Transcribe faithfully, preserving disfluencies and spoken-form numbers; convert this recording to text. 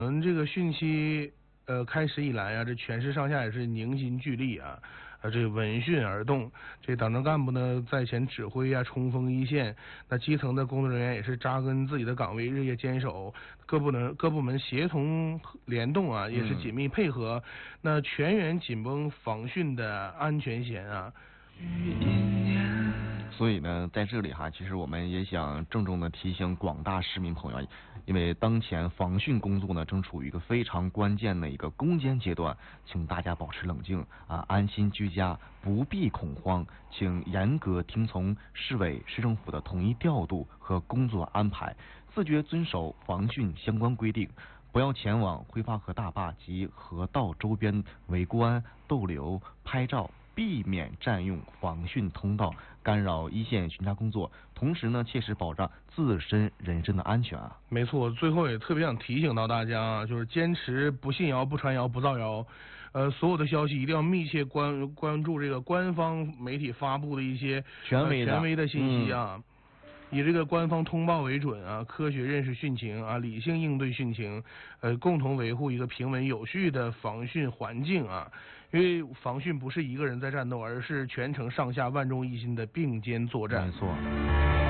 嗯，这个汛期呃开始以来啊，这全市上下也是凝心聚力啊，呃，这闻讯而动。这党政干部呢在前指挥啊，冲锋一线。那基层的工作人员也是扎根自己的岗位，日夜坚守。各部门各部门协同联动啊，也是紧密配合。嗯、那全员紧绷防汛的安全弦啊。 所以呢，在这里哈，其实我们也想郑重的提醒广大市民朋友，因为当前防汛工作呢正处于一个非常关键的一个攻坚阶段，请大家保持冷静啊，安心居家，不必恐慌，请严格听从市委市政府的统一调度和工作安排，自觉遵守防汛相关规定。不要前往挥发河大坝及河道周边围观、逗留、拍照，避免占用防汛通道，干扰一线巡查工作，同时呢，切实保障自身人身的安全啊。 没错，最后也特别想提醒到大家啊，就是坚持不信谣、不传谣、不造谣，呃，所有的消息一定要密切关关注这个官方媒体发布的一些权威的、 呃、权威的信息啊。 嗯以这个官方通报为准啊，科学认识汛情啊，理性应对汛情，呃，共同维护一个平稳有序的防汛环境啊。因为防汛不是一个人在战斗，而是全城上下万众一心的并肩作战。 没错。